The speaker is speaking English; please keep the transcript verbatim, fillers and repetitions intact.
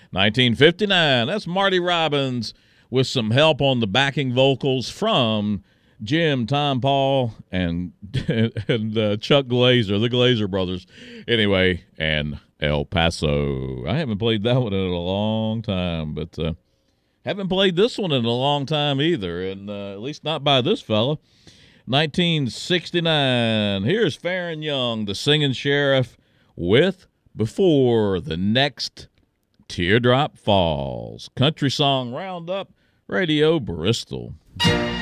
nineteen fifty-nine, that's Marty Robbins with some help on the backing vocals from Jim, Tom, Paul, and and uh, Chuck Glazer, the Glazer brothers. Anyway, and El Paso. I haven't played that one in a long time, but uh, haven't played this one in a long time either, and uh, at least not by this fella. nineteen sixty-nine, here's Farron Young, the Singing Sheriff, with Before the Next Teardrop Falls. Country Song Roundup, Radio Bristol.